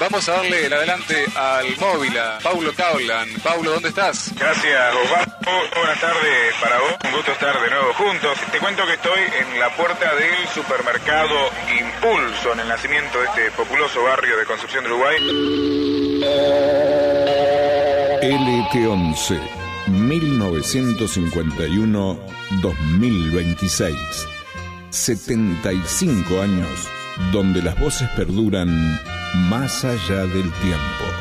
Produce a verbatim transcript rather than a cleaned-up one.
Vamos a darle el adelante al móvil, a Paulo Kaulan. Paulo, ¿dónde estás? Gracias, Osvaldo. Buenas tardes para vos. Un gusto estar de nuevo juntos. Te cuento que estoy en la puerta del supermercado Impulso, en el nacimiento de este populoso barrio de Concepción del Uruguay. L T once, mil novecientos cincuenta y uno a dos mil veintiséis. setenta y cinco años donde las voces perduran más allá del tiempo.